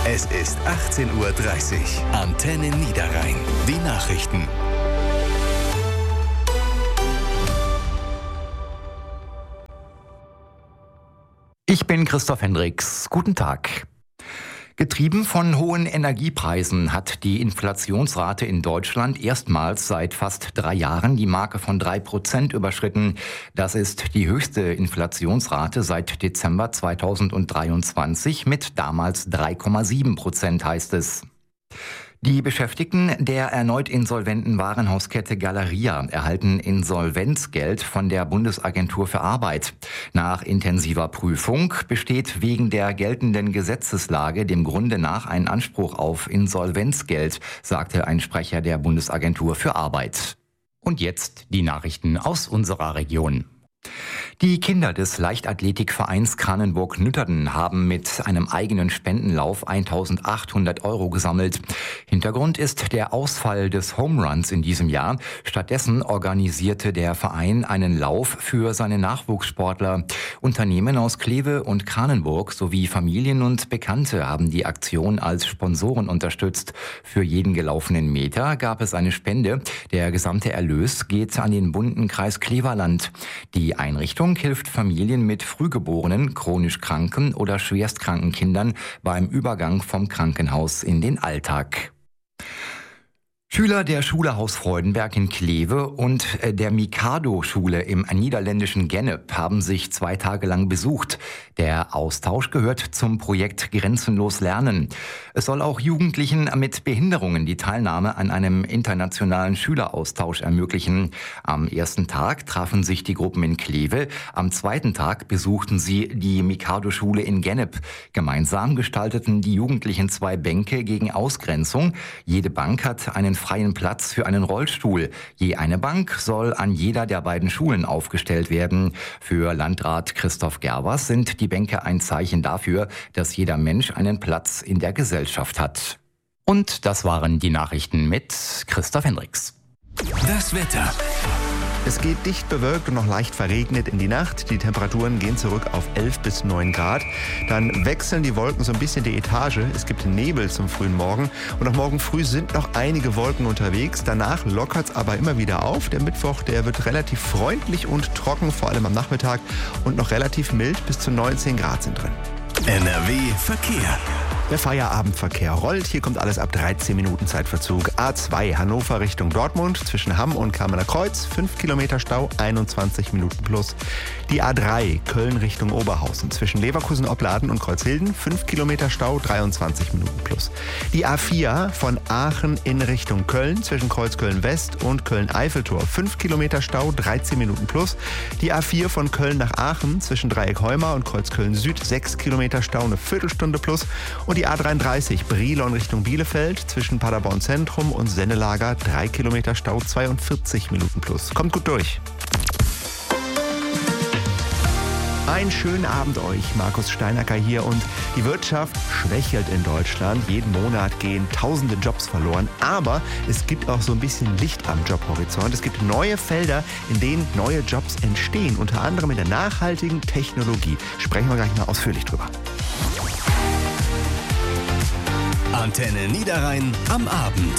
Es ist 18:30 Uhr. Antenne Niederrhein. Die Nachrichten. Ich bin Christoph Hendricks. Guten Tag. Getrieben von hohen Energiepreisen hat die Inflationsrate in Deutschland erstmals seit fast 3 Jahren die Marke von 3% überschritten. Das ist die höchste Inflationsrate seit Dezember 2023 mit damals 3,7%, heißt es. Die Beschäftigten der erneut insolventen Warenhauskette Galeria erhalten Insolvenzgeld von der Bundesagentur für Arbeit. Nach intensiver Prüfung besteht wegen der geltenden Gesetzeslage dem Grunde nach ein Anspruch auf Insolvenzgeld, sagte ein Sprecher der Bundesagentur für Arbeit. Und jetzt die Nachrichten aus unserer Region. Die Kinder des Leichtathletikvereins Kranenburg-Nütterden haben mit einem eigenen Spendenlauf 1.800 € gesammelt. Hintergrund ist der Ausfall des Home Runs in diesem Jahr. Stattdessen organisierte der Verein einen Lauf für seine Nachwuchssportler. Unternehmen aus Kleve und Kranenburg sowie Familien und Bekannte haben die Aktion als Sponsoren unterstützt. Für jeden gelaufenen Meter gab es eine Spende. Der gesamte Erlös geht an den bunten Kreis Kleverland. Die Einrichtung hilft Familien mit frühgeborenen, chronisch kranken oder schwerstkranken Kindern beim Übergang vom Krankenhaus in den Alltag. Schüler der Schule Haus Freudenberg in Kleve und der Mikado-Schule im niederländischen Gennep haben sich 2 Tage lang besucht. Der Austausch gehört zum Projekt Grenzenlos Lernen. Es soll auch Jugendlichen mit Behinderungen die Teilnahme an einem internationalen Schüleraustausch ermöglichen. Am ersten Tag trafen sich die Gruppen in Kleve. Am zweiten Tag besuchten sie die Mikado-Schule in Gennep. Gemeinsam gestalteten die Jugendlichen 2 Bänke gegen Ausgrenzung. Jede Bank hat einen freien Platz für einen Rollstuhl. Je eine Bank soll an jeder der beiden Schulen aufgestellt werden. Für Landrat Christoph Gervers sind die Bänke ein Zeichen dafür, dass jeder Mensch einen Platz in der Gesellschaft hat. Und das waren die Nachrichten mit Christoph Hendricks. Das Wetter. Es geht dicht bewölkt und noch leicht verregnet in die Nacht. Die Temperaturen gehen zurück auf 11 bis 9 Grad. Dann wechseln die Wolken so ein bisschen die Etage. Es gibt Nebel zum frühen Morgen. Und auch morgen früh sind noch einige Wolken unterwegs. Danach lockert es aber immer wieder auf. Der Mittwoch, der wird relativ freundlich und trocken, vor allem am Nachmittag. Und noch relativ mild, bis zu 19 Grad sind drin. NRW Verkehr. Der Feierabendverkehr rollt. Hier kommt alles ab 13 Minuten Zeitverzug. A2 Hannover Richtung Dortmund zwischen Hamm und Kamener Kreuz. 5 Kilometer Stau, 21 Minuten plus. Die A3 Köln Richtung Oberhausen zwischen Leverkusen-Opladen und Kreuzhilden. 5 Kilometer Stau, 23 Minuten plus. Die A4 von Aachen in Richtung Köln zwischen Kreuzköln West und Köln-Eiffeltor. 5 Kilometer Stau, 13 Minuten plus. Die A4 von Köln nach Aachen zwischen Dreieck-Heuma und Kreuzköln Süd. 6 Kilometer Stau, eine Viertelstunde plus. Und die A33 Brilon Richtung Bielefeld zwischen Paderborn Zentrum und Sennelager 3 Kilometer Stau, 42 Minuten plus. Kommt gut durch. Einen schönen Abend euch, Markus Steinacker hier. Und die Wirtschaft schwächelt in Deutschland. Jeden Monat gehen tausende Jobs verloren. Aber es gibt auch so ein bisschen Licht am Jobhorizont. Es gibt neue Felder, in denen neue Jobs entstehen. Unter anderem in der nachhaltigen Technologie. Sprechen wir gleich mal ausführlich drüber. Antenne Niederrhein am Abend.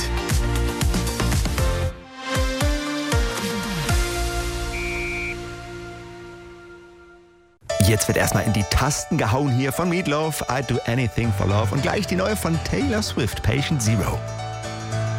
Jetzt wird erstmal in die Tasten gehauen hier von Meatloaf, I'd Do Anything for Love und gleich die neue von Taylor Swift, Patient Zero.